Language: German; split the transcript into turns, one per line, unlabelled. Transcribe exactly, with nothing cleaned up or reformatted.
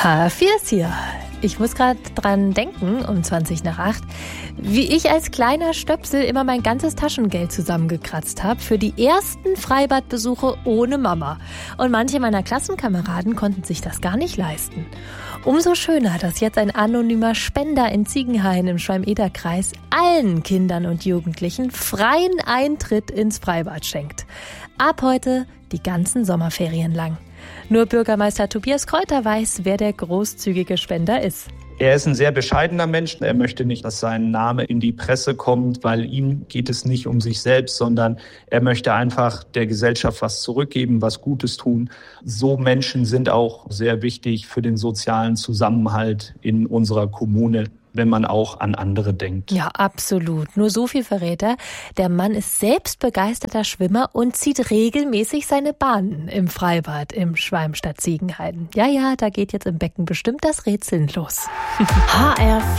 H vier ist hier. Ich muss gerade dran denken, um zwanzig nach acht, wie ich als kleiner Stöpsel immer mein ganzes Taschengeld zusammengekratzt habe für die ersten Freibadbesuche ohne Mama. Und manche meiner Klassenkameraden konnten sich das gar nicht leisten. Umso schöner, dass jetzt ein anonymer Spender in Ziegenhain im Schwalm-Eder-Kreis allen Kindern und Jugendlichen freien Eintritt ins Freibad schenkt. Ab heute die ganzen Sommerferien lang. Nur Bürgermeister Tobias Kreuter weiß, wer der großzügige Spender ist.
Er ist ein sehr bescheidener Mensch. Er möchte nicht, dass sein Name in die Presse kommt, weil ihm geht es nicht um sich selbst, sondern er möchte einfach der Gesellschaft was zurückgeben, was Gutes tun. So Menschen sind auch sehr wichtig für den sozialen Zusammenhalt in unserer Kommune, wenn man auch an andere denkt.
Ja, absolut. Nur so viel verrät er. Der Mann ist selbst begeisterter Schwimmer und zieht regelmäßig seine Bahnen im Freibad im Schwalm-Stadt Ziegenhain. Ja, ja, da geht jetzt im Becken bestimmt das Rätseln los.
H R